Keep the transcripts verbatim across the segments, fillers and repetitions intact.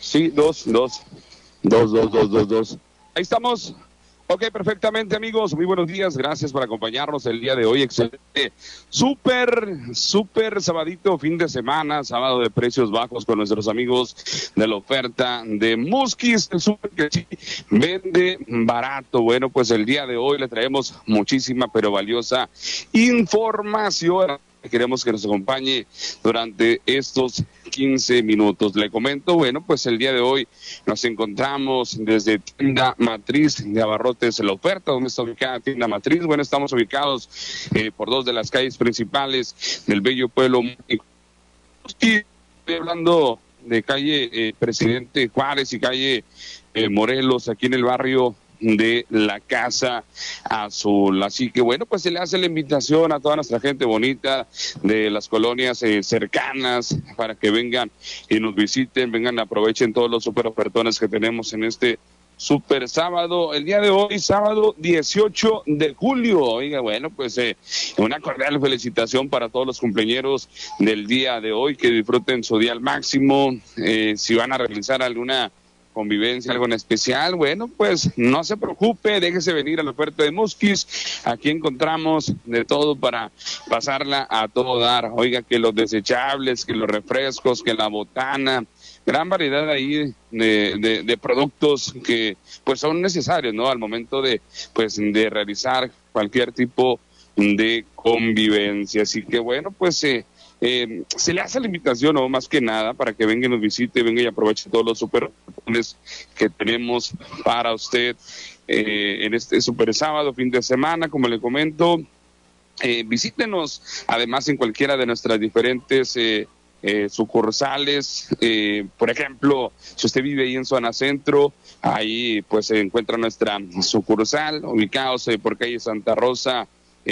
Sí, dos, dos, dos, dos, dos, dos, dos. Ahí estamos. Ok, perfectamente, amigos. Muy buenos días. Gracias por acompañarnos el día de hoy. Excelente. Súper, súper sabadito, fin de semana, sábado de precios bajos con nuestros amigos de la oferta de Musquis, el súper que sí vende barato. Bueno, pues el día de hoy le traemos muchísima pero valiosa información. Queremos que nos acompañe durante estos quince minutos. Le comento, bueno, pues el día de hoy nos encontramos desde Tienda Matriz de Abarrotes La Oferta. ¿Dónde está ubicada Tienda Matriz? Bueno, estamos ubicados eh, por dos de las calles principales del bello pueblo. Estoy hablando de calle eh, Presidente Juárez y calle eh, Morelos, aquí en el barrio de la Casa Azul. Así que bueno, pues se le hace la invitación a toda nuestra gente bonita de las colonias eh, cercanas para que vengan y nos visiten, vengan, aprovechen todos los super ofertones que tenemos en este super sábado, el día de hoy, sábado dieciocho de julio. Oiga, bueno, pues eh, una cordial felicitación para todos los cumpleañeros del día de hoy, que disfruten su día al máximo. Eh, si van a realizar alguna convivencia, algo en especial, bueno, pues no se preocupe, déjese venir a la oferta de Musquis. Aquí encontramos de todo para pasarla a todo dar. Oiga, que los desechables, que los refrescos, que la botana, gran variedad ahí de, de, de productos que pues son necesarios, ¿no? Al momento de pues de realizar cualquier tipo de convivencia. Así que bueno, pues eh, Eh, se le hace la invitación, no más que nada, para que venga y nos visite, venga y aproveche todos los super que tenemos para usted eh, en este super sábado, fin de semana, como le comento. Eh, visítenos además en cualquiera de nuestras diferentes eh, eh, sucursales. Eh, por ejemplo, si usted vive ahí en zona centro, ahí pues se encuentra nuestra sucursal, ubicados eh, por calle Santa Rosa,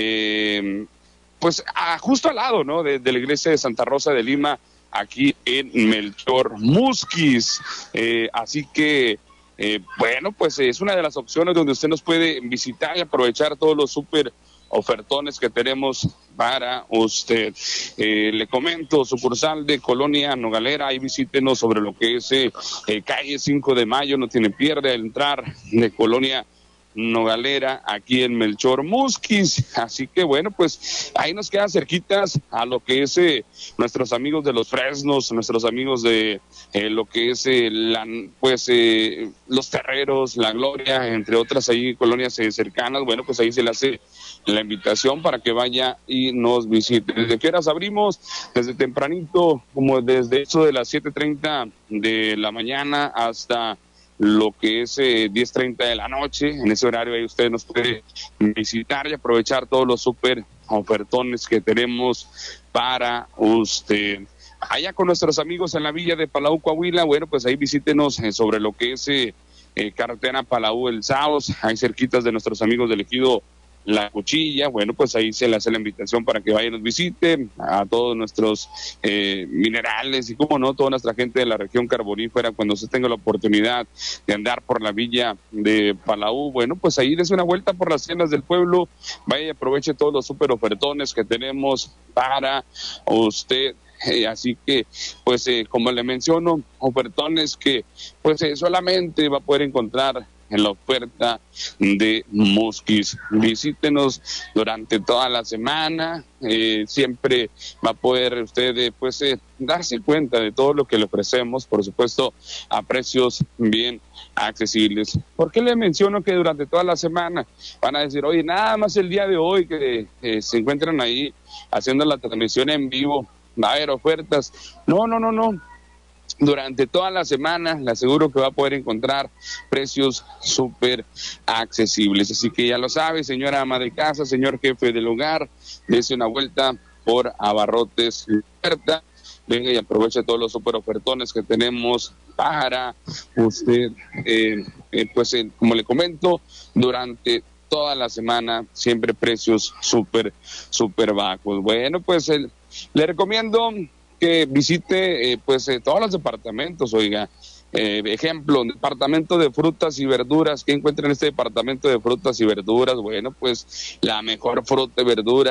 eh, pues a, justo al lado, ¿no? De, de la iglesia de Santa Rosa de Lima, aquí en Melchor Musquis. Eh, así que, eh, bueno, pues es una de las opciones donde usted nos puede visitar y aprovechar todos los súper ofertones que tenemos para usted. Eh, le comento, sucursal de Colonia Nogalera, ahí visítenos sobre lo que es eh, eh, calle cinco de mayo, no tiene pierde al entrar de Colonia Nogalera, aquí en Melchor Musquis. Así que bueno, pues ahí nos quedan cerquitas a lo que es eh, nuestros amigos de los Fresnos, nuestros amigos de eh, lo que es eh, la, pues eh, los Terreros, La Gloria, entre otras ahí colonias eh, cercanas. Bueno, pues ahí se le hace la invitación para que vaya y nos visite. ¿Desde qué horas abrimos? Desde tempranito, como desde eso de las siete treinta de la mañana hasta lo que es eh, diez treinta de la noche. En ese horario ahí usted nos puede visitar y aprovechar todos los súper ofertones que tenemos para usted. Allá con nuestros amigos en la villa de Palau, Coahuila, bueno, pues ahí visítenos eh, sobre lo que es eh, eh, carretera Palau El Saos, ahí cerquitas de nuestros amigos del ejido La Cuchilla. Bueno, pues ahí se le hace la invitación para que vayan y nos visiten, a todos nuestros eh, minerales y como no, toda nuestra gente de la región carbonífera. Cuando usted tenga la oportunidad de andar por la villa de Palau, bueno, pues ahí des una vuelta por las tiendas del pueblo, vaya y aproveche todos los super ofertones que tenemos para usted. Eh, así que, pues, eh, como le menciono, ofertones que, pues, eh, solamente va a poder encontrar en la oferta de Musquis. Visítenos durante toda la semana, eh, siempre va a poder usted eh, pues eh, darse cuenta de todo lo que le ofrecemos, por supuesto a precios bien accesibles. ¿Por qué le menciono que durante toda la semana? Van a decir, oye, nada más el día de hoy que eh, se encuentran ahí haciendo la transmisión en vivo, va a haber ofertas. No, no, no, no. Durante toda la semana le aseguro que va a poder encontrar precios súper accesibles. Así que ya lo sabe, señora ama de casa, señor jefe del hogar, dése una vuelta por Abarrotes La Oferta. Venga y aproveche todos los súper ofertones que tenemos para usted. Eh, eh, pues eh, como le comento, durante toda la semana siempre precios súper, súper bajos. Bueno, pues el, le recomiendo que visite eh, pues eh, todos los departamentos, oiga. Eh, ejemplo, departamento de frutas y verduras. ¿Qué encuentra en este departamento de frutas y verduras? Bueno, pues la mejor fruta y verdura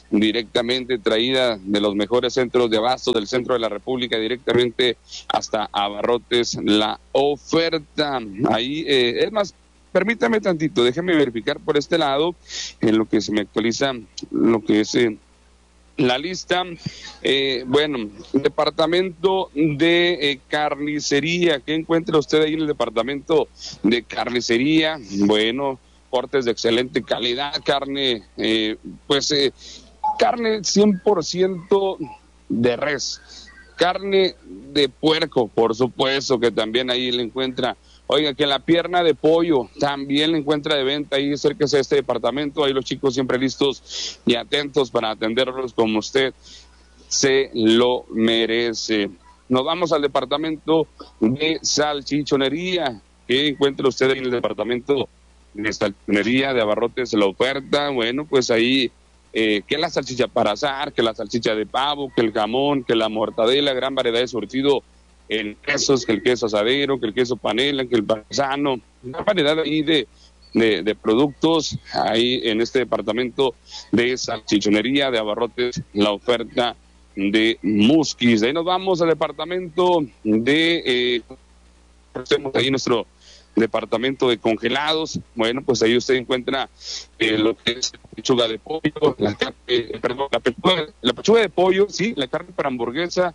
directamente traída de los mejores centros de abasto del centro de la República, directamente hasta Abarrotes La Oferta. Ahí, eh, es más, permítame tantito, déjeme verificar por este lado, en lo que se me actualiza, lo que es eh, la lista. Eh, bueno, departamento de eh, carnicería, ¿qué encuentra usted ahí en el departamento de carnicería? Bueno, cortes de excelente calidad, carne, eh, pues eh, carne cien por ciento de res, carne de puerco, por supuesto que también ahí le encuentra. Oiga, que la pierna de pollo también la encuentra de venta ahí cerca de este departamento. Ahí los chicos siempre listos y atentos para atenderlos como usted se lo merece. Nos vamos al departamento de salchichonería. ¿Qué encuentra usted ahí en el departamento de salchichonería de Abarrotes La Oferta? Bueno, pues ahí, eh, que la salchicha para asar, que la salchicha de pavo, que el jamón, que la mortadela, gran variedad de surtido en quesos, que el queso asadero, que el queso panela, que el parmesano, una variedad ahí de, de, de productos ahí en este departamento de salchichonería de Abarrotes La Oferta de Musquis. De ahí nos vamos al departamento de, eh, tenemos ahí nuestro departamento de congelados. Bueno, pues ahí usted encuentra eh, lo que es la pechuga de pollo, la, eh, perdón, la, pechuga, la pechuga de pollo, sí, la carne para hamburguesa.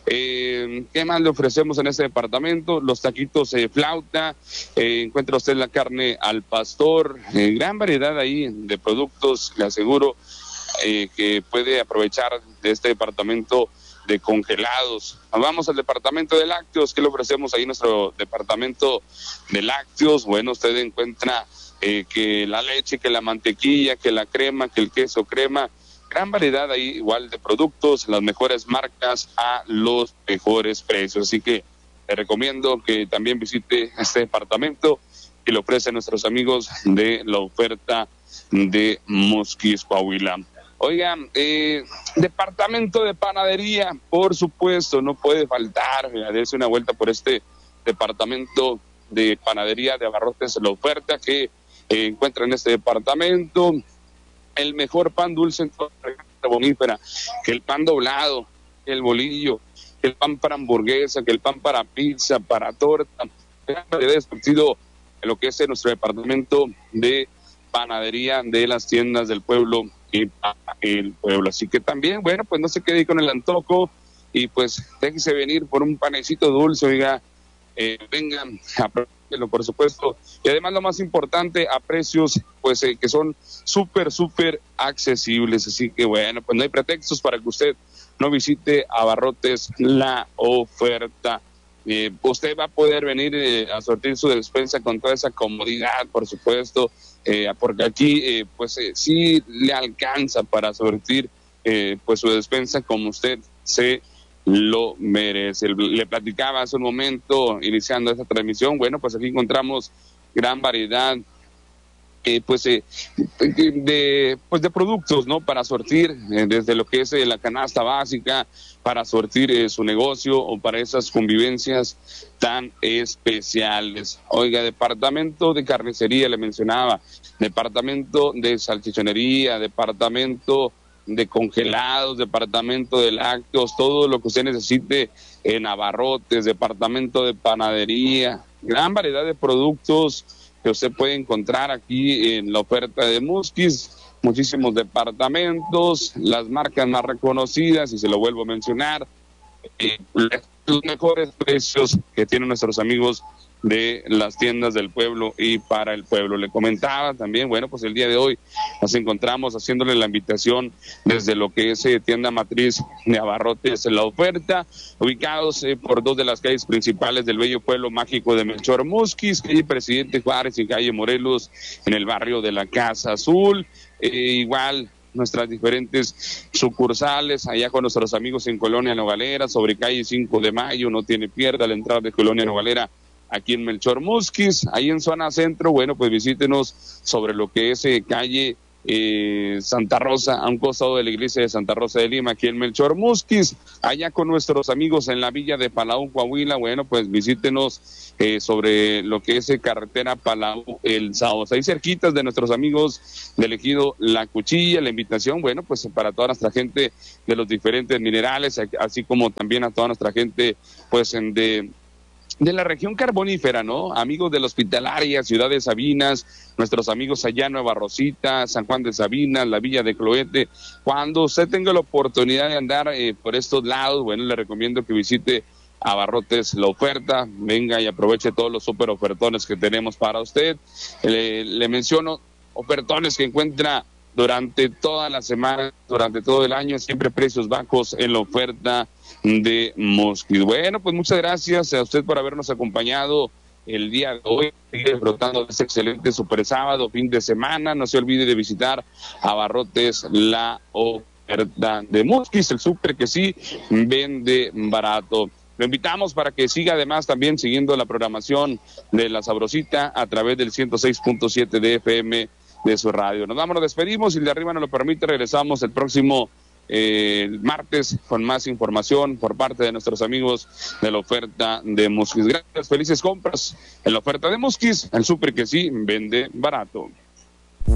Eh, ¿Qué más le ofrecemos en este departamento? Los taquitos de eh, flauta, eh, encuentra usted la carne al pastor, eh, gran variedad ahí de productos, le aseguro eh, que puede aprovechar de este departamento de congelados. Nos vamos al departamento de lácteos. ¿Qué le ofrecemos ahí en nuestro departamento de lácteos? Bueno, usted encuentra eh, que la leche, que la mantequilla, que la crema, que el queso crema, gran variedad ahí igual de productos, las mejores marcas a los mejores precios. Así que le recomiendo que también visite este departamento que le ofrecen nuestros amigos de La Oferta de Musquis, Coahuila. Oigan, eh, departamento de panadería, por supuesto, no puede faltar, darse una vuelta por este departamento de panadería de Abarrotes La Oferta, que eh, encuentra en este departamento el mejor pan dulce en toda la región carbonífera, que el pan doblado, que el bolillo, que el pan para hamburguesa, que el pan para pizza, para torta, surtido en lo que es en nuestro departamento de panadería de las tiendas del pueblo y para el pueblo. Así que también, bueno, pues no se quede con el antojo y pues déjese venir por un panecito dulce, oiga, eh, vengan, aprovechenlo, por supuesto, y además lo más importante, a precios pues eh, que son súper, súper accesibles. Así que bueno, pues no hay pretextos para que usted no visite Abarrotes La Oferta. Eh, usted va a poder venir eh, a sortir su despensa con toda esa comodidad, por supuesto, eh, porque aquí eh, pues eh, sí le alcanza para sortir eh, pues su despensa como usted se lo merece. Le platicaba hace un momento, iniciando esta transmisión, bueno, pues aquí encontramos gran variedad Eh, pues eh, de pues de productos, ¿no? Para sortir, eh, desde lo que es eh, la canasta básica, para sortir eh, su negocio o para esas convivencias tan especiales. Oiga, departamento de carnicería, le mencionaba, departamento de salchichonería, departamento de congelados, departamento de lácteos, todo lo que usted necesite en Abarrotes, departamento de panadería, gran variedad de productos que usted puede encontrar aquí en La Oferta de Musquis, muchísimos departamentos, las marcas más reconocidas, y se lo vuelvo a mencionar, eh, los mejores precios que tienen nuestros amigos de las tiendas del pueblo y para el pueblo. Le comentaba también, bueno, pues el día de hoy nos encontramos haciéndole la invitación desde lo que es eh, tienda matriz de Abarrotes La Oferta, ubicados eh, por dos de las calles principales del bello pueblo mágico de Melchor Musquis, calle Presidente Juárez y calle Morelos, en el barrio de la Casa Azul. Eh, igual nuestras diferentes sucursales, allá con nuestros amigos en Colonia Nogalera, sobre calle cinco de mayo, no tiene pierde, a la entrada de Colonia Nogalera, aquí en Melchor Musquis. Ahí en zona centro, bueno, pues visítenos sobre lo que es eh, calle eh, Santa Rosa, a un costado de la iglesia de Santa Rosa de Lima, aquí en Melchor Musquis, allá con nuestros amigos en la villa de Palau, Coahuila. Bueno, pues visítenos eh, sobre lo que es eh, carretera Palau el sábado, ahí cerquitas de nuestros amigos del ejido La Cuchilla. La invitación, bueno, pues para toda nuestra gente de los diferentes minerales, así como también a toda nuestra gente, pues en de de la región carbonífera, ¿no? Amigos de la Hospitalaria, Ciudad de Sabinas, nuestros amigos allá en Nueva Rosita, San Juan de Sabinas, la Villa de Cloete. Cuando usted tenga la oportunidad de andar eh, por estos lados, bueno, le recomiendo que visite Abarrotes La Oferta, venga y aproveche todos los super ofertones que tenemos para usted. Le, le menciono ofertones que encuentra durante toda la semana, durante todo el año, siempre precios bajos en la oferta de Musquis. Bueno, pues muchas gracias a usted por habernos acompañado el día de hoy, sigue disfrutando de este excelente super sábado, fin de semana. No se olvide de visitar Abarrotes La Oferta de Musquis, el súper que sí vende barato. Lo invitamos para que siga además también siguiendo la programación de La Sabrosita a través del ciento seis punto siete de F M de su radio. Nos vamos, nos despedimos, y de arriba nos lo permite, regresamos el próximo eh, martes con más información por parte de nuestros amigos de la oferta de Musquis. Gracias, felices compras en la oferta de Musquis, el súper que sí vende barato.